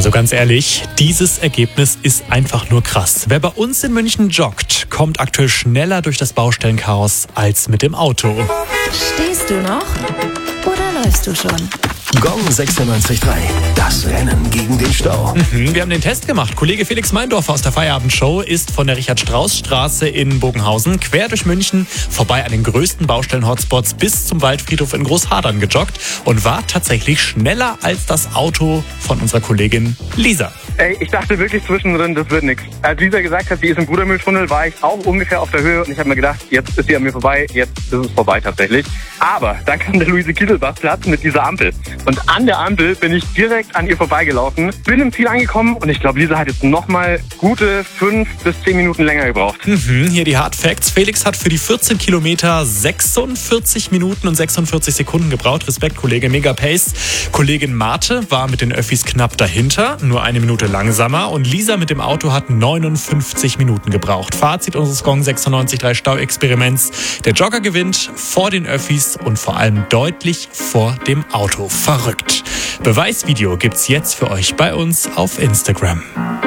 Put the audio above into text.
Also ganz ehrlich, dieses Ergebnis ist einfach nur krass. Wer bei uns in München joggt, kommt aktuell schneller durch das Baustellenchaos als mit dem Auto. Stehst du noch oder läufst du schon? Gong 96.3, das Rennen gegen den Stau. Wir haben den Test gemacht. Kollege Felix Meindorfer aus der Feierabendshow ist von der Richard-Strauss-Straße in Bogenhausen quer durch München vorbei an den größten Baustellen-Hotspots bis zum Waldfriedhof in Großhadern gejoggt und war tatsächlich schneller als das Auto von unserer Kollegin Lisa. Ey, ich dachte wirklich zwischendrin, das wird nichts. Als Lisa gesagt hat, sie ist im Brudermühltunnel, war ich auch ungefähr auf der Höhe und ich habe mir gedacht, jetzt ist sie an mir vorbei, jetzt ist es vorbei tatsächlich. Aber dann kam der Luise-Kieselbach-Platz mit dieser Ampel. Und an der Ampel bin ich direkt an ihr vorbeigelaufen, bin im Ziel angekommen und ich glaube, Lisa hat jetzt nochmal gute 5 bis 10 Minuten länger gebraucht. Hier die Hard Facts. Felix hat für die 14 Kilometer 46 Minuten und 46 Sekunden gebraucht. Respekt, Kollege, mega Pace. Kollegin Marte war mit den Öffis knapp dahinter, nur eine Minute langsamer. Und Lisa mit dem Auto hat 59 Minuten gebraucht. Fazit unseres Gong 96.3 Stau-Experiments. Der Jogger gewinnt vor den Öffis und vor allem deutlich vor dem Auto. Verrückt. Beweisvideo gibt's jetzt für euch bei uns auf Instagram.